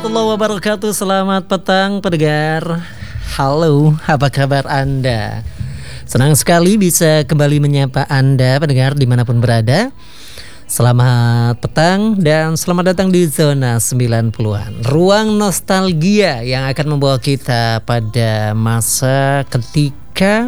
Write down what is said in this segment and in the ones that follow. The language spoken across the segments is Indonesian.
warahmatullahi wabarakatuh. Selamat petang pendengar. Halo, apa kabar Anda? Senang sekali bisa kembali menyapa Anda pendengar dimanapun berada. Selamat petang dan selamat datang di Zona 90-an, ruang nostalgia yang akan membawa kita pada masa ketika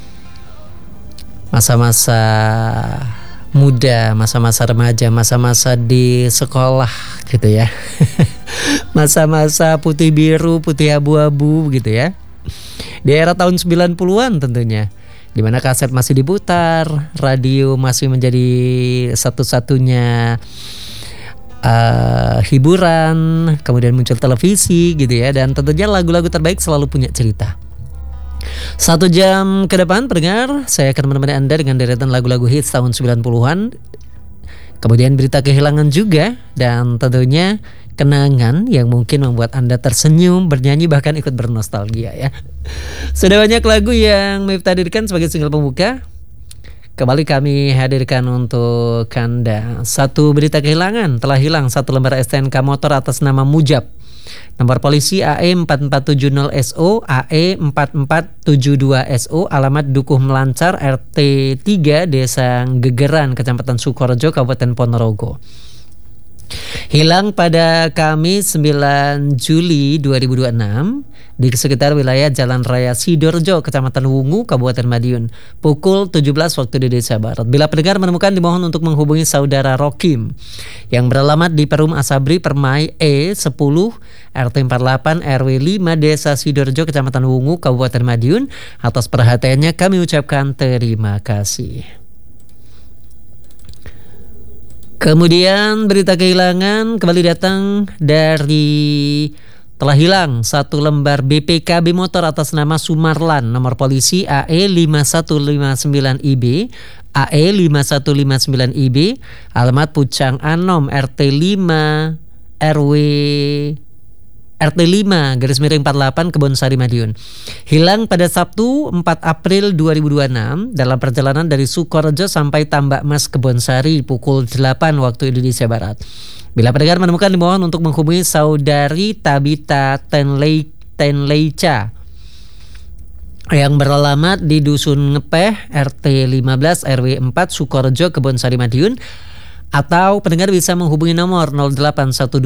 masa-masa muda, masa-masa remaja, masa-masa di sekolah gitu ya. Masa-masa putih biru, putih abu-abu gitu ya. Di era tahun 90-an tentunya, di mana kaset masih diputar, radio masih menjadi satu-satunya hiburan, kemudian muncul televisi gitu ya, dan tentunya lagu-lagu terbaik selalu punya cerita. 1 jam ke depan pendengar, saya akan menemani Anda dengan deretan lagu-lagu hits tahun 90-an. Kemudian berita kehilangan juga, dan tentunya kenangan yang mungkin membuat Anda tersenyum, bernyanyi, bahkan ikut bernostalgia ya. Sudah banyak lagu yang Miftah hadirkan sebagai single pembuka. Kembali kami hadirkan untuk Anda satu berita kehilangan. Telah hilang 1 lembar STNK motor atas nama Mujab. Nomor polisi AE4470SO, AE4472SO, alamat Dukuh Melancar, RT 3, Desa Gegeran, Kecamatan Sukorejo, Kabupaten Ponorogo. Hilang pada Kamis 9 Juli 2026 di sekitar wilayah Jalan Raya Sidorjo, Kecamatan Wungu, Kabupaten Madiun, pukul 17 waktu Indonesia Barat. Bila pendengar menemukan, dimohon untuk menghubungi saudara Rokim yang beralamat di Perum Asabri Permai E10 RT 48 RW 5 Desa Sidorjo, Kecamatan Wungu, Kabupaten Madiun. Atas perhatiannya kami ucapkan terima kasih. Kemudian berita kehilangan kembali datang dari telah hilang 1 lembar BPKB motor atas nama Sumarlan, nomor polisi AE5159IB, AE5159IB, alamat Pucang Anom, RT 5 RW RT 5 _48 Kebonsari Madiun. Hilang pada Sabtu 4 April 2026 dalam perjalanan dari Sukorejo sampai Tambak Mas Kebonsari pukul 8 waktu Indonesia Barat. Bila pendengar menemukan, dimohon untuk menghubungi saudari Tabita Tenleica yang beralamat di Dusun Ngepeh, RT 15 RW 4 Sukorejo, Kebonsari Madiun, atau pendengar bisa menghubungi nomor 0812